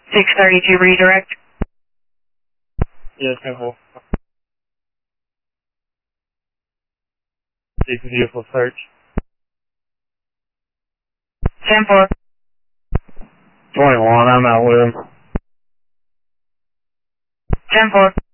632 redirect. Yes, simple. Safe vehicle search. 10-4. 21, I'm out with him. 10-4.